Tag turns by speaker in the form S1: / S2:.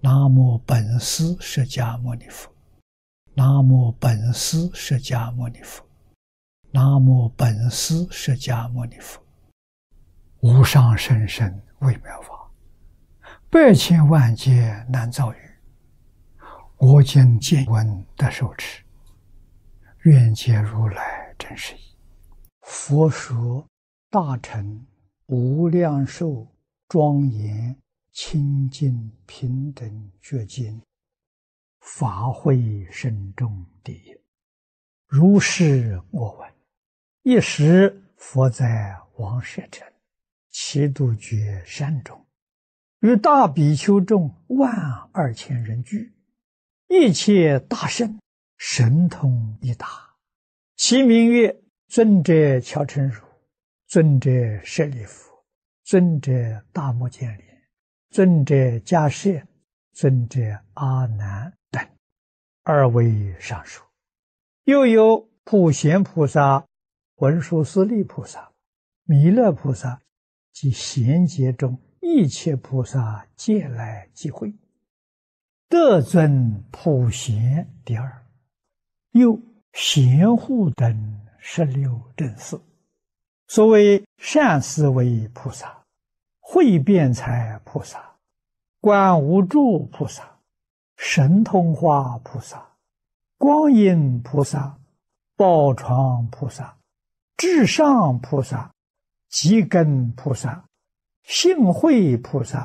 S1: 南无本师释迦牟尼佛，南无本师释迦牟尼佛，南无本师释迦牟尼佛。无上甚深微妙法，百千万劫难遭遇。我今见闻得受持，愿解如来真实义。佛说大乘无量寿庄严清净平等觉经，法会深重第一。如是我闻，一时佛在王舍城祇度觉山中，与大比丘众12000人聚，一切大圣神通一达，其名曰尊者乔陈如、尊者舍利弗、尊者大目犍连、尊者迦叶、尊者阿难等，2位上首。又有普贤菩萨、文殊师利菩萨、弥勒菩萨及贤劫中一切菩萨皆来集会，得尊普贤第2。又贤护等16正士，所谓善思维菩萨、慧辩才菩萨、观无住菩萨、神通化菩萨、光阴菩萨、宝床菩萨、至上菩萨、极根菩萨、性慧菩萨、